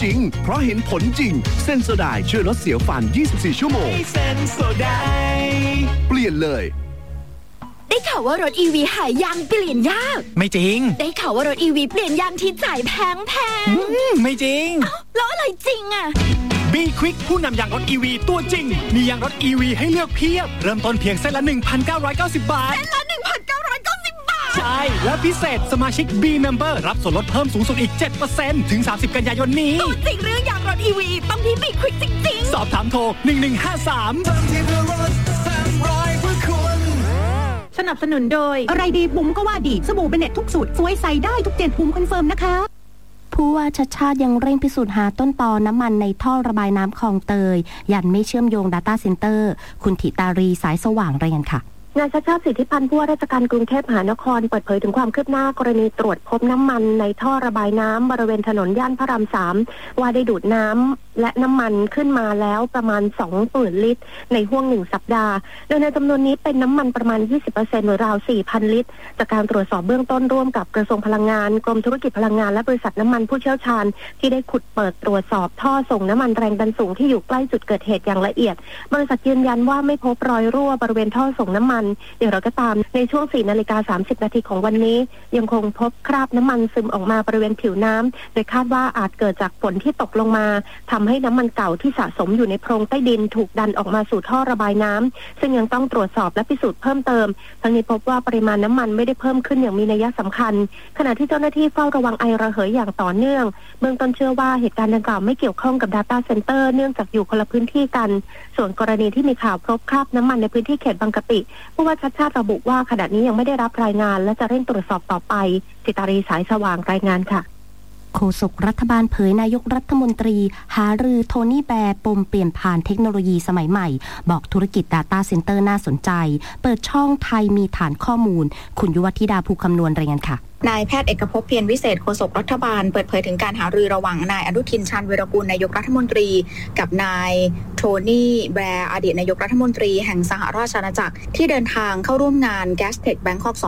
ริงๆเพราะเห็นผลจริงเซนโซไดช่วยลดเสียวฟัน24ชั่วโมงเซนโซไดเปลี่ยนเลยได้ข่าวว่ารถ EV หายยางเปลี่ยนยากไม่จริงได้ข่าวว่ารถ EV เปลี่ยนยางที่จ่ายแพงไม่จริงแล้วอะไรจริงอ่ะ B Quick ผู้นำยางรถ EV ตัวจริงมียางรถ EV ให้เลือกเพียบเริ่มต้นเพียงเส้นละ 1,990 บาทเส้นละ 1,990 บาทใช่และพิเศษสมาชิก B Member รับส่วนลดเพิ่มสูงสุดอีก 7% ถึง 30 กันยายนนี้ตัวจริงเรื่องยางรถ EV ต้องที่ B Quick จริงๆสอบถามโทร1153 สนับสนุนโดยอะไรดีบุ๋มก็ว่าดีสบู่เบเน็ตทุกสูตรสวยใสได้ทุกเจ็ดบุ๋มคอนเฟิร์มนะคะผู้ว่าชัชชาติยังเร่งพิสูจน์หาต้นตอน้ำมันในท่อระบายน้ำคลองเตยยันไม่เชื่อมโยง Data Center คุณธิตารีสายสว่างรายงานค่ะนายชัชชาติสิทธิพันธ์ผู้ว่าราชการกรุงเทพมหานครเปิดเผยถึงความคืบหน้ากรณีตรวจพบน้ำมันในท่อระบายน้ำบริเวณถนนย่านพระราม3ว่าได้ดูดน้ำและน้ำมันขึ้นมาแล้วประมาณ 20,000 ลิตรในห้วง1สัปดาห์โดยในจำนวนนี้เป็นน้ำมันประมาณ 20% หรือราว 4,000 ลิตรจากการตรวจสอบเบื้องต้นร่วมกับกระทรวงพลังงานกรมธุรกิจพลังงานและบริษัทน้ำมันผู้เชี่ยวชาญที่ได้ขุดเปิดตรวจสอบท่อส่งน้ำมันแรงดันสูงที่อยู่ใกล้จุดเกิดเหตุอย่างละเอียดบริษัทยืนยันว่าไม่พบรอยรั่วบริเวณท่อส่งน้ำมันอย่างไรก็ตามในช่วง 4:30 นาทีของวันนี้ยังคงพบคราบน้ำมันซึมออกมาบริเวณผิวน้ำโดยคาดว่าอาจเกิดจากฝนที่ตกลงมาทำให้น้ำมันเก่าที่สะสมอยู่ในโพรงใต้ดินถูกดันออกมาสู่ท่อระบายน้ำซึ่งยังต้องตรวจสอบและพิสูจน์เพิ่มเติมทั้งนี้พบว่าปริมาณน้ำมันไม่ได้เพิ่มขึ้นอย่างมีนัยสำคัญขณะที่เจ้าหน้าที่เฝ้าระวังไอระเหยอย่างต่อเนื่องเบื้องต้นเชื่อว่าเหตุการณ์ดังกล่าวไม่เกี่ยวข้องกับ Data Center เนื่องจากอยู่คนละพื้นที่กันส่วนกรณีที่มีข่าวพบคราบน้ำมันในพื้นที่เขตบางกะปิผู้ว่าชัชชาติระบุว่าขณะนี้ยังไม่ได้รับรายงานและจะเร่งตรวจสอบต่อไปสิตารีสายสว่างรายงานค่ะโฆษกรัฐบาลเผยนายกรัฐมนตรีหารือโทนี่แบร์ปมเปลี่ยนผ่านเทคโนโลยีสมัยใหม่บอกธุรกิจ Data Center น่าสนใจเปิดช่องไทยมีฐานข้อมูลคุณยุวธิดาภูคำนวณรายงานค่ะนายแพทย์เอกภพเพียรวิเศษโฆษกรัฐบาลเปิดเผยถึงการหารือระหว่างนายอนุทินชาญวีรกูลนายกรัฐมนตรีกับนายโทนี่แบร์อดีตนายกรัฐมนตรีแห่งสหราชอาณาจักรที่เดินทางเข้าร่วมงาน Gastech Bangkok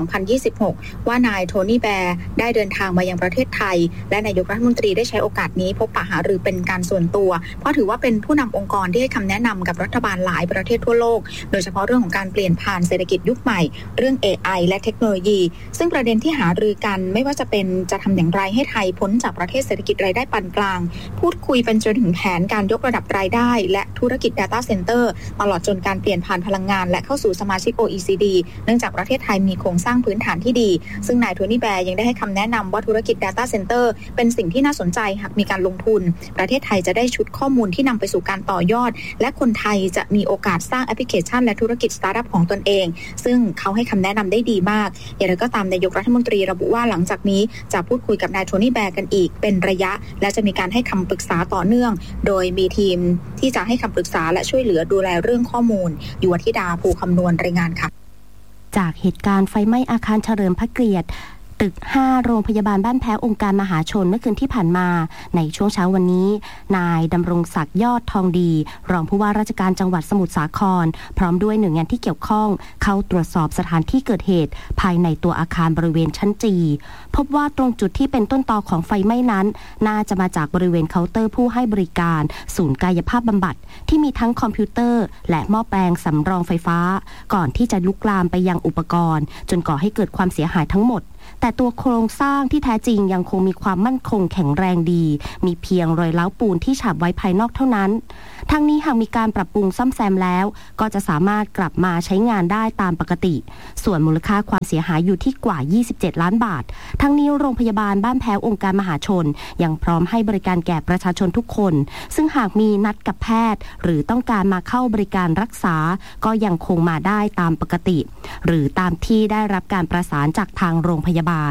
2026 ว่านายโทนี่แบร์ได้เดินทางมายังประเทศไทยและนายกรัฐมนตรีได้ใช้โอกาสนี้พบปะหารือเป็นการส่วนตัวเพราะถือว่าเป็นผู้นำองค์กรที่ให้คำแนะนำกับรัฐบาลหลายประเทศทั่วโลกโดยเฉพาะเรื่องของการเปลี่ยนผ่านเศรษฐกิจยุคใหม่เรื่อง AI และเทคโนโลยีซึ่งประเด็นที่หารือกันไม่ว่าจะทำอย่างไรให้ไทยพ้นจากประเทศเศรษฐกิจรายได้ปานกลางพูดคุยเป็นจนถึงแผนการยกระดับรายได้และธุรกิจ Data Center ตลอดจนการเปลี่ยนผ่านพลังงานและเข้าสู่สมาชิก OECD เนื่องจากประเทศไทยมีโครงสร้างพื้นฐานที่ดีซึ่งนายโทนี่แบร์ยังได้ให้คำแนะนำว่าธุรกิจ Data Center เป็นสิ่งที่น่าสนใจหากมีการลงทุนประเทศไทยจะได้ชุดข้อมูลที่นำไปสู่การต่อยอดและคนไทยจะมีโอกาสสร้างแอปพลิเคชันและธุรกิจสตาร์ทอัพของตนเองซึ่งเขาให้คำแนะนำได้ดีมากอย่างไรก็ตามนายกรัฐมนตรีระบุว่าหลังจากนี้จะพูดคุยกับนายโทนี่แบร์กันอีกเป็นระยะและจะมีการให้คำปรึกษาต่อเนื่องโดยมีทีมที่จะให้คำปรึกษาและช่วยเหลือดูแลเรื่องข้อมูลยุวธิดาภูคำนวณรายงานค่ะจากเหตุการณ์ไฟไหม้อาคารเฉลิมพระเกียรติตึก 5 โรงพยาบาลบ้านแพ้วองค์การมหาชนเมื่อคืนที่ผ่านมาในช่วงเช้าวันนี้นายดำรงศักดิ์ยอดทองดีรองผู้ว่าราชการจังหวัดสมุทรสาครพร้อมด้วยหน่วยงานที่เกี่ยวข้องเข้าตรวจสอบสถานที่เกิดเหตุภายในตัวอาคารบริเวณชั้นจีพบว่าตรงจุดที่เป็นต้นตอของไฟไหม้นั้นน่าจะมาจากบริเวณเคาน์เตอร์ผู้ให้บริการศูนย์กายภาพบำบัดที่มีทั้งคอมพิวเตอร์และหม้อแปลงสำรองไฟฟ้าก่อนที่จะลุกลามไปยังอุปกรณ์จนก่อให้เกิดความเสียหายทั้งหมดแต่ตัวโครงสร้างที่แท้จริงยังคงมีความมั่นคงแข็งแรงดีมีเพียงรอยร้าวปูนที่ฉาบไว้ภายนอกเท่านั้นทั้งนี้หากมีการปรับปรุงซ่อมแซมแล้วก็จะสามารถกลับมาใช้งานได้ตามปกติส่วนมูลค่าความเสียหายอยู่ที่กว่า27ล้านบาททั้งนี้โรงพยาบาลบ้านแพ้วองค์การมหาชนยังพร้อมให้บริการแก่ประชาชนทุกคนซึ่งหากมีนัดกับแพทย์หรือต้องการมาเข้าบริการรักษาก็ยังคงมาได้ตามปกติหรือตามที่ได้รับการประสานจากทางโรงพยาบาล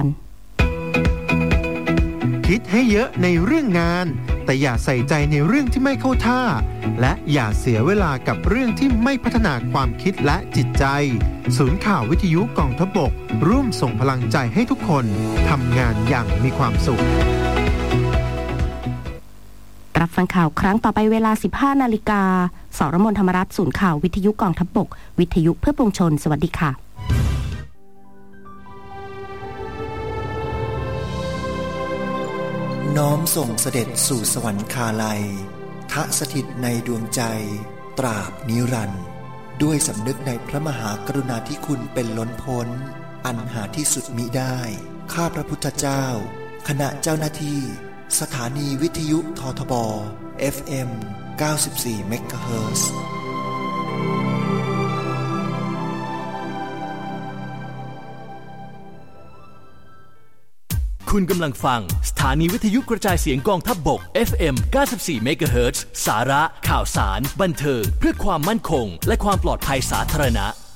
คิดให้เยอะในเรื่องงานแต่อย่าใส่ใจในเรื่องที่ไม่เข้าท่าและอย่าเสียเวลากับเรื่องที่ไม่พัฒนาความคิดและจิตใจศูนย์ข่าววิทยุกองทัพบกร่วมส่งพลังใจให้ทุกคนทำงานอย่างมีความสุขรับฟังข่าวครั้งต่อไปเวลา 15 นาฬิกาสรมน ธรรมรัตน์ศูนย์ข่าววิทยุกองทัพบกวิทยุเพื่อปวงชนสวัสดีค่ะน้อมส่งเสด็จสู่สวรรคาลัยทะสถิตในดวงใจตราบนิรันดร์ด้วยสำนึกในพระมหากรุณาธิคุณเป็นล้นพ้นอันหาที่สุดมิได้ข้าพระพุทธเจ้าคณะเจ้าหน้าที่สถานีวิทยุททบ FM 94 เมกะเฮิรตซ์คุณกำลังฟังสถานีวิทยุกระจายเสียงกองทัพบก FM 94 เมกะเฮิรตซ์สาระข่าวสารบันเทิงเพื่อความมั่นคงและความปลอดภัยสาธารณะ